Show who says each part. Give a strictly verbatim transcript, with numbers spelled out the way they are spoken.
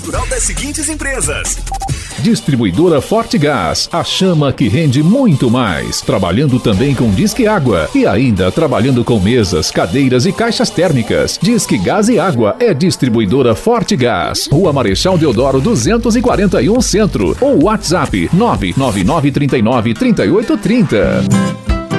Speaker 1: Rural das seguintes empresas:
Speaker 2: Distribuidora Forte Gás, a chama que rende muito mais. Trabalhando também com Disque Água e ainda trabalhando com mesas, cadeiras e caixas térmicas. Disque Gás e Água é Distribuidora Forte Gás. Rua Marechal Deodoro duzentos e quarenta e um Centro ou WhatsApp nove nove nove três nove, três oito três zero.